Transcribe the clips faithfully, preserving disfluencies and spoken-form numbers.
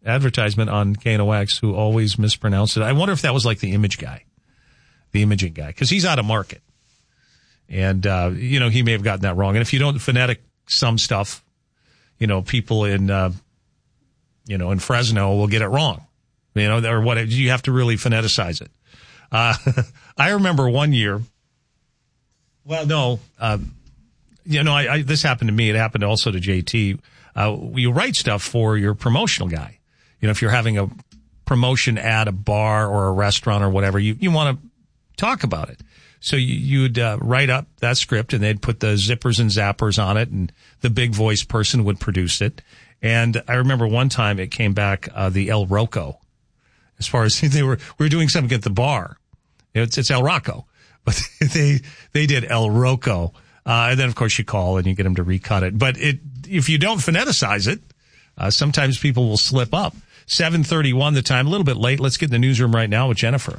advertisement on K N O X who always mispronounced it. I wonder if that was like the image guy, the imaging guy, because he's out of market. And, uh, you know, he may have gotten that wrong. And if you don't phonetic some stuff, you know, people in, uh, you know, in Fresno will get it wrong. You know, or what, you have to really phoneticize it. Uh, I remember one year, well, no, um, you know, I, I, this happened to me. It happened also to J T. Uh, you write stuff for your promotional guy. You know, if you're having a promotion at a bar or a restaurant or whatever, you, you want to talk about it. So you, you'd uh, write up that script and they'd put the zippers and zappers on it and the big voice person would produce it. And I remember one time it came back, uh, the El Rocco. As far as they were, we were doing something at the bar. It's, it's El Rocco, but they, they did El Rocco. Uh, and then of course you call and you get them to recut it. But it, if you don't phoneticize it, uh, sometimes people will slip up. seven thirty-one the time, a little bit late. Let's get in the newsroom right now with Jennifer.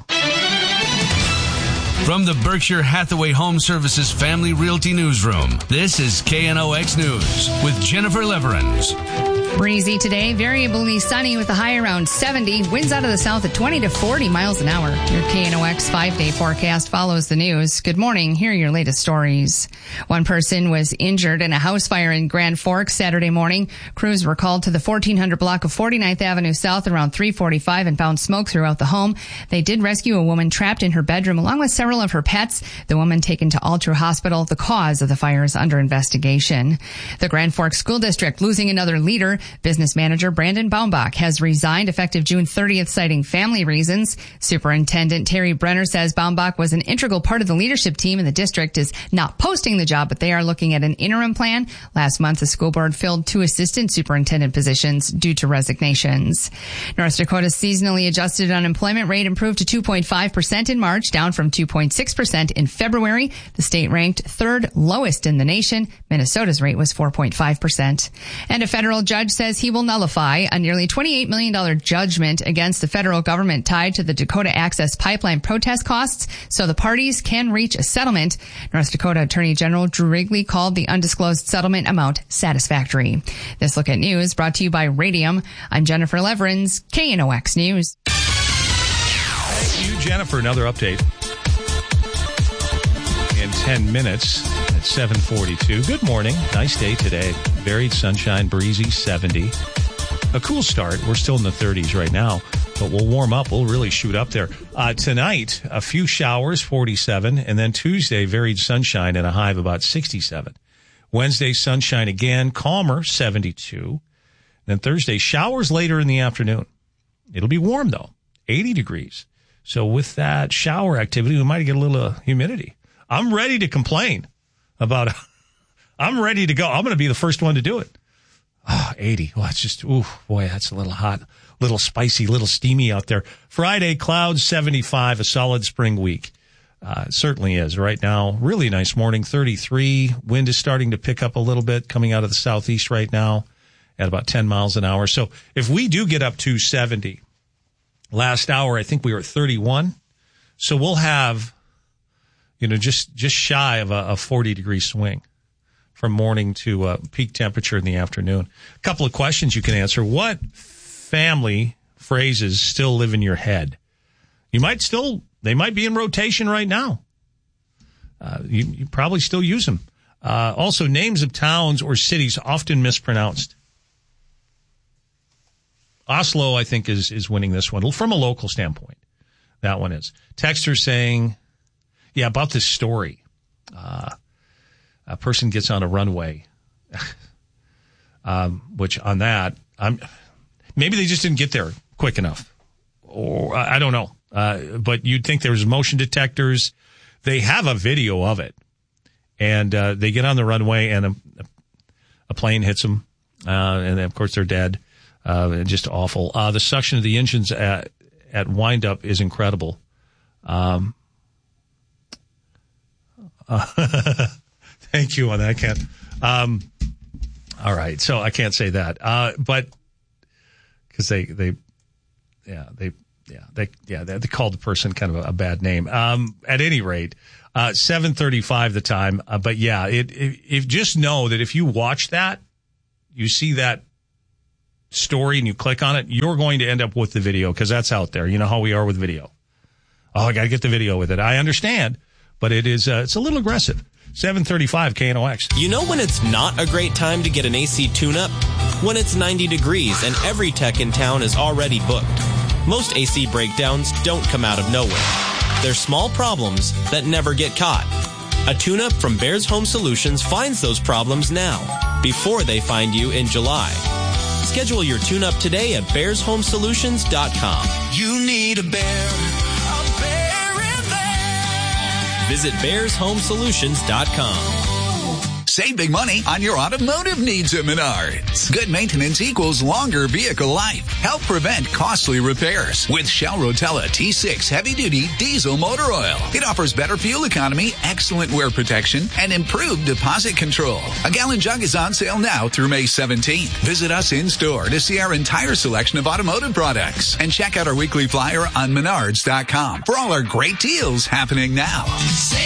From the Berkshire Hathaway Home Services Family Realty Newsroom, this is K N O X News with Jennifer Leverins. Breezy today, variably sunny with a high around seventy. Winds out of the south at twenty to forty miles an hour. Your K N O X five-day forecast follows the news. Good morning. Here are your latest stories. One person was injured in a house fire in Grand Forks Saturday morning. Crews were called to the fourteen hundred block of forty-ninth Avenue South around three forty-five and found smoke throughout the home. They did rescue a woman trapped in her bedroom along with several of her pets. The woman taken to Altra Hospital. The cause of the fire is under investigation. The Grand Forks School District losing another leader. Business manager Brandon Baumbach has resigned effective June thirtieth, citing family reasons. Superintendent Terry Brenner says Baumbach was an integral part of the leadership team, and the district is not posting the job, but they are looking at an interim plan. Last month, the school board filled two assistant superintendent positions due to resignations. North Dakota's seasonally adjusted unemployment rate improved to two point five percent in March, down from two point six percent in February. The state ranked third lowest in the nation. Minnesota's rate was four point five percent. And a federal judge says he will nullify a nearly twenty-eight million dollars judgment against the federal government tied to the Dakota Access Pipeline protest costs so the parties can reach a settlement. North Dakota Attorney General Drew Wrigley called the undisclosed settlement amount satisfactory. This Look at News brought to you by Radium. I'm Jennifer Leverins, K N O X News. Thank you, Jennifer. Another update in ten minutes at seven forty-two. Good morning. Nice day today. Varied sunshine, breezy, seventy. A cool start. We're still in the thirties right now, but we'll warm up. We'll really shoot up there. Uh, tonight, a few showers, forty-seven, and then Tuesday, varied sunshine and a high of about sixty-seven. Wednesday, sunshine again, calmer, seventy-two. Then Thursday, showers later in the afternoon. It'll be warm, though, eighty degrees. So with that shower activity, we might get a little uh, humidity. I'm ready to complain about I'm ready to go. I'm going to be the first one to do it. Oh, eighty. Well, it's just, ooh, boy, that's a little hot, little spicy, little steamy out there. Friday, clouds, seventy-five, a solid spring week. Uh, it certainly is. Right now, really nice morning, thirty-three. Wind is starting to pick up a little bit, coming out of the southeast right now at about ten miles an hour. So if we do get up to seventy, last hour, I think we were at thirty-one. So we'll have, you know, just, just shy of a, a forty degree swing from morning to uh, peak temperature in the afternoon. A couple of questions you can answer. What family phrases still live in your head? You might still, they might be in rotation right now. Uh, you, you probably still use them. Uh, also, names of towns or cities often mispronounced. Oslo, I think, is, is winning this one from a local standpoint. That one is. Texter saying, yeah, about this story. Uh, a person gets on a runway, um, which on that, I'm, maybe they just didn't get there quick enough. Or I don't know. Uh, but you'd think there's motion detectors. They have a video of it. And uh, they get on the runway and a, a plane hits them. Uh, and then, of course, they're dead. Uh, just awful. Uh, the suction of the engines at, at windup is incredible. Um, uh, thank you on that, I can't. Um, all right. So I can't say that. Uh, but because they, they, yeah, they, yeah, they, yeah, they, they called the person kind of a, a bad name. Um, at any rate, uh, seven thirty-five the time. Uh, but yeah, it, it, if just know that if you watch that, you see that story and you click on it, you're going to end up with the video because that's out there. You know how we are with video. Oh, I got to get the video with it. I understand, but it is, uh, it's a little aggressive. seven thirty-five K N O X. You know when it's not a great time to get an A C tune-up? When it's ninety degrees and every tech in town is already booked. Most A C breakdowns don't come out of nowhere. They're small problems that never get caught. A tune-up from Bears Home Solutions finds those problems now, before they find you in July. Schedule your tune-up today at bears home solutions dot com. You need a bear, a bear in there. Visit bears home solutions dot com. Save big money on your automotive needs at Menards. Good maintenance equals longer vehicle life. Help prevent costly repairs with Shell Rotella T six heavy-duty diesel motor oil. It offers better fuel economy, excellent wear protection, and improved deposit control. A gallon jug is on sale now through May seventeenth. Visit us in-store to see our entire selection of automotive products and check out our weekly flyer on menards dot com for all our great deals happening now.